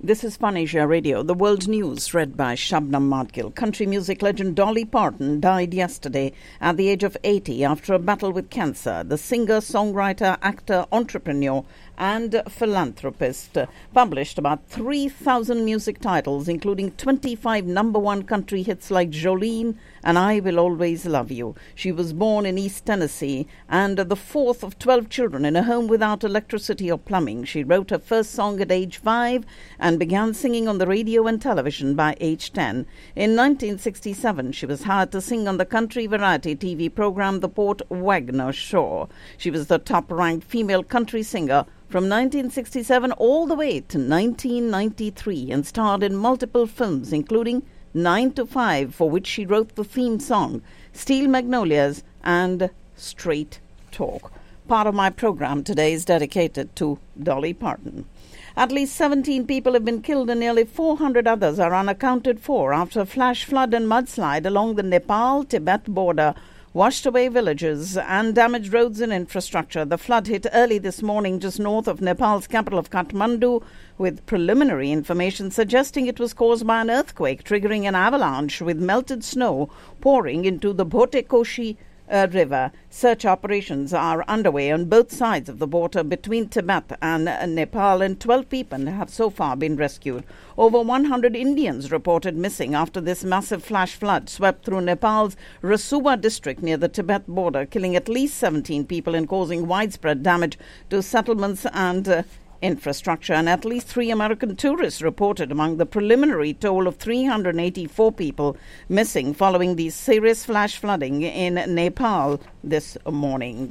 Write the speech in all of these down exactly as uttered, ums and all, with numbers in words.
This is Fun Asia Radio, the world news read by Shabnam Madgil. Country music legend Dolly Parton died yesterday at the age of eighty after a battle with cancer. The singer, songwriter, actor, entrepreneur and philanthropist published about three thousand music titles, including twenty-five number one country hits like Jolene and I Will Always Love You. She was born in East Tennessee and the fourth of twelve children in a home without electricity or plumbing. She wrote her first song at age five and began singing on the radio and television by age ten. In nineteen sixty-seven, she was hired to sing on the country variety T V program The Port Wagner Show. She was the top-ranked female country singer from nineteen sixty-seven all the way to nineteen ninety-three and starred in multiple films, including nine to five, for which she wrote the theme song, Steel Magnolias and Straight Talk. Part of my program today is dedicated to Dolly Parton. At least seventeen people have been killed and nearly four hundred others are unaccounted for after a flash flood and mudslide along the Nepal-Tibet border washed away villages and damaged roads and infrastructure. The flood hit early this morning just north of Nepal's capital of Kathmandu, with preliminary information suggesting it was caused by an earthquake triggering an avalanche with melted snow pouring into the Bhotekoshi Uh, river. Search operations are underway on both sides of the border between Tibet and uh, Nepal, and twelve people have so far been rescued. Over one hundred Indians reported missing after this massive flash flood swept through Nepal's Rasuwa district near the Tibet border, killing at least seventeen people and causing widespread damage to settlements and uh, infrastructure, and at least three American tourists reported among the preliminary toll of three hundred eighty-four people missing following the serious flash flooding in Nepal this morning.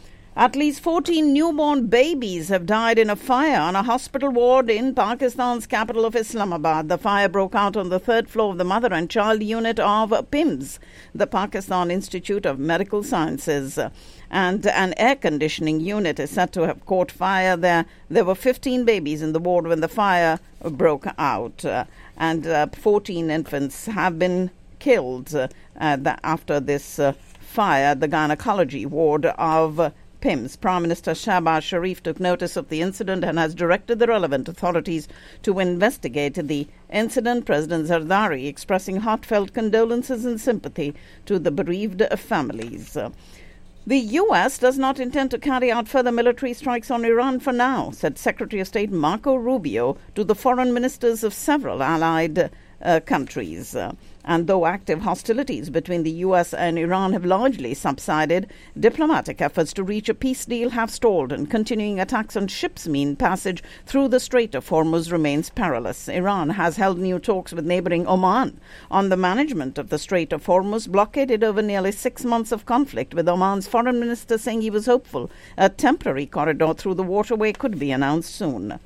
At least fourteen newborn babies have died in a fire on a hospital ward in Pakistan's capital of Islamabad. The fire broke out on the third floor of the mother and child unit of P I M S, the Pakistan Institute of Medical Sciences. And an air conditioning unit is said to have caught fire there. There were fifteen babies in the ward when the fire broke out, uh, and uh, fourteen infants have been killed uh, the, after this uh, fire. The gynecology ward of uh, P I M S. Prime Minister Shahbaz Sharif took notice of the incident and has directed the relevant authorities to investigate the incident. President Zardari expressing heartfelt condolences and sympathy to the bereaved families. Uh, The U S does not intend to carry out further military strikes on Iran for now, said Secretary of State Marco Rubio to the foreign ministers of several allied uh, countries. Uh, and though active hostilities between the U S and Iran have largely subsided, diplomatic efforts to reach a peace deal have stalled, and continuing attacks on ships mean passage through the Strait of Hormuz remains perilous. Iran has held new talks with neighboring Oman on the management of the Strait of Hormuz, blockaded over nearly six months of conflict, with Oman's foreign minister saying he was hopeful a temporary corridor through the waterway could be announced soon.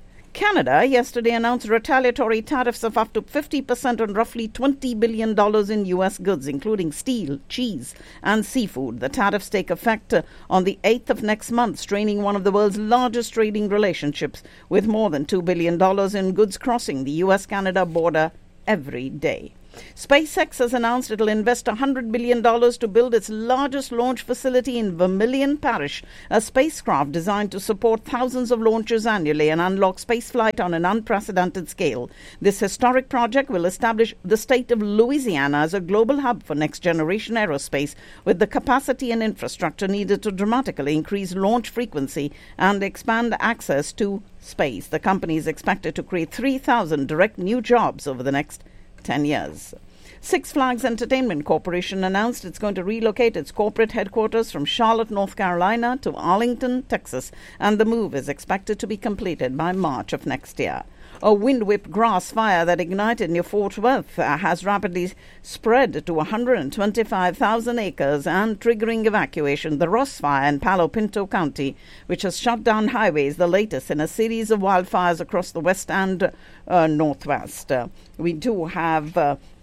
Canada yesterday announced retaliatory tariffs of up to fifty percent on roughly twenty billion dollars in U S goods, including steel, cheese, and seafood. The tariffs take effect on the eighth of next month, straining one of the world's largest trading relationships, with more than two billion dollars in goods crossing the U S Canada border every day. SpaceX has announced it will invest one hundred billion dollars to build its largest launch facility in Vermilion Parish, a spacecraft designed to support thousands of launches annually and unlock spaceflight on an unprecedented scale. This historic project will establish the state of Louisiana as a global hub for next-generation aerospace, with the capacity and infrastructure needed to dramatically increase launch frequency and expand access to space. The company is expected to create three thousand direct new jobs over the next ten years. Six Flags Entertainment Corporation announced it's going to relocate its corporate headquarters from Charlotte, North Carolina to Arlington, Texas, and the move is expected to be completed by March of next year. A wind-whipped grass fire that ignited near Fort Worth uh, has rapidly spread to one hundred twenty-five thousand acres and triggering evacuation. The Ross Fire in Palo Pinto County, which has shut down highways, the latest in a series of wildfires across the west and uh, northwest. Uh, we do have uh,